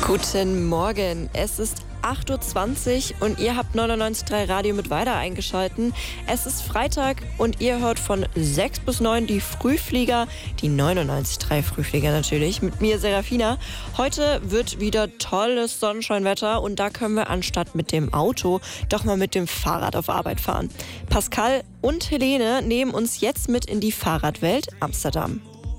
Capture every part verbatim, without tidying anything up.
Guten Morgen, es ist acht Uhr zwanzig und ihr habt neunundneunzig Komma drei Radio mit weiter eingeschalten. Es ist Freitag und ihr hört von sechs bis neun die Frühflieger, die neunundneunzig Komma drei Frühflieger natürlich, mit mir Serafina. Heute wird wieder tolles Sonnenscheinwetter und da können wir anstatt mit dem Auto doch mal mit dem Fahrrad auf Arbeit fahren. Pascal und Helene nehmen uns jetzt mit in die Fahrradwelt Amsterdam.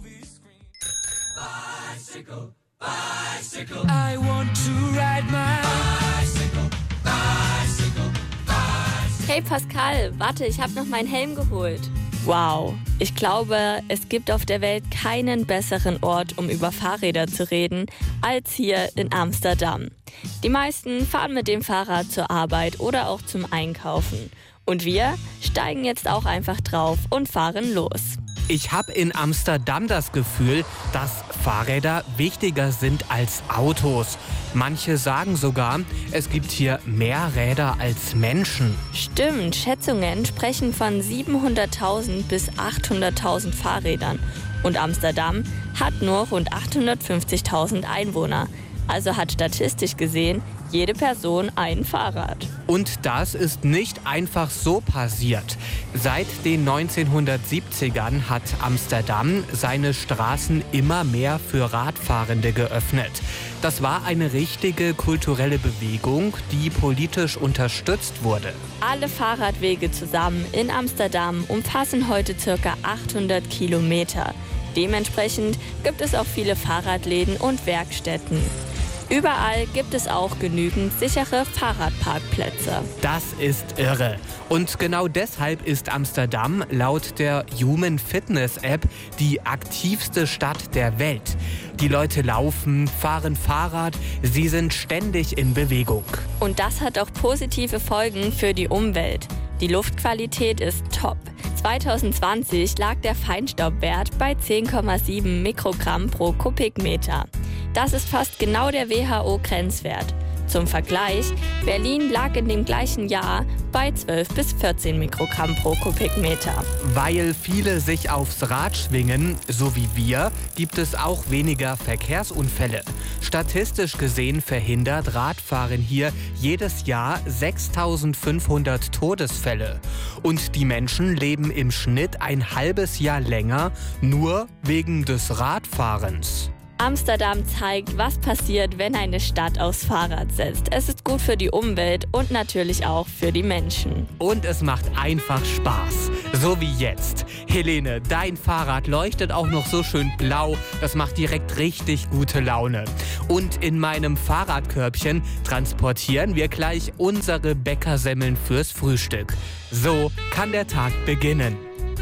Bicycle. Bicycle. I want to ride my bicycle, bicycle, bicycle. Hey Pascal, warte, ich habe noch meinen Helm geholt. Wow, ich glaube, es gibt auf der Welt keinen besseren Ort, um über Fahrräder zu reden, als hier in Amsterdam. Die meisten fahren mit dem Fahrrad zur Arbeit oder auch zum Einkaufen. Und wir steigen jetzt auch einfach drauf und fahren los. Ich habe in Amsterdam das Gefühl, dass Fahrräder wichtiger sind als Autos. Manche sagen sogar, es gibt hier mehr Räder als Menschen. Stimmt, Schätzungen sprechen von siebenhunderttausend bis achthunderttausend Fahrrädern. Und Amsterdam hat nur rund achthundertfünfzigtausend Einwohner. Also hat statistisch gesehen jede Person ein Fahrrad. Und das ist nicht einfach so passiert. Seit den neunzehnhundertsiebzigern hat Amsterdam seine Straßen immer mehr für Radfahrende geöffnet. Das war eine richtige kulturelle Bewegung, die politisch unterstützt wurde. Alle Fahrradwege zusammen in Amsterdam umfassen heute ca. achthundert Kilometer. Dementsprechend gibt es auch viele Fahrradläden und Werkstätten. Überall gibt es auch genügend sichere Fahrradparkplätze. Das ist irre. Und genau deshalb ist Amsterdam laut der Human Fitness App die aktivste Stadt der Welt. Die Leute laufen, fahren Fahrrad, sie sind ständig in Bewegung. Und das hat auch positive Folgen für die Umwelt. Die Luftqualität ist top. zwanzig zwanzig lag der Feinstaubwert bei zehn Komma sieben Mikrogramm pro Kubikmeter. Das ist fast genau der W H O-Grenzwert. Zum Vergleich, Berlin lag in dem gleichen Jahr bei zwölf bis vierzehn Mikrogramm pro Kubikmeter. Weil viele sich aufs Rad schwingen, so wie wir, gibt es auch weniger Verkehrsunfälle. Statistisch gesehen verhindert Radfahren hier jedes Jahr sechstausendfünfhundert Todesfälle. Und die Menschen leben im Schnitt ein halbes Jahr länger, nur wegen des Radfahrens. Amsterdam zeigt, was passiert, wenn eine Stadt aufs Fahrrad setzt. Es ist gut für die Umwelt und natürlich auch für die Menschen. Und es macht einfach Spaß. So wie jetzt. Helene, dein Fahrrad leuchtet auch noch so schön blau. Das macht direkt richtig gute Laune. Und in meinem Fahrradkörbchen transportieren wir gleich unsere Bäckersemmeln fürs Frühstück. So kann der Tag beginnen.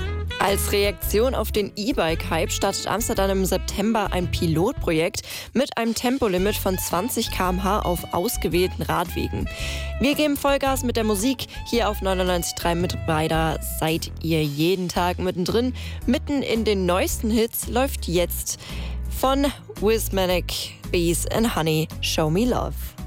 Als Reaktion auf den E-Bike-Hype startet Amsterdam im September ein Pilotprojekt mit einem Tempolimit von zwanzig Kilometer pro Stunde auf ausgewählten Radwegen. Wir geben Vollgas mit der Musik. Hier auf neunundneunzig Komma drei mit Rider seid ihr jeden Tag mittendrin. Mitten in den neuesten Hits läuft jetzt von Wizmanic, Bees and Honey, Show Me Love.